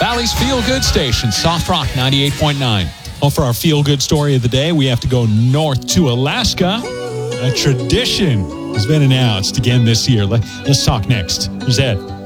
Valley's Feel Good Station, Soft Rock 98.9. Well, for our feel-good story of the day, we have to go north to Alaska. A tradition has been announced again this year. Let's talk next. Here's Ed.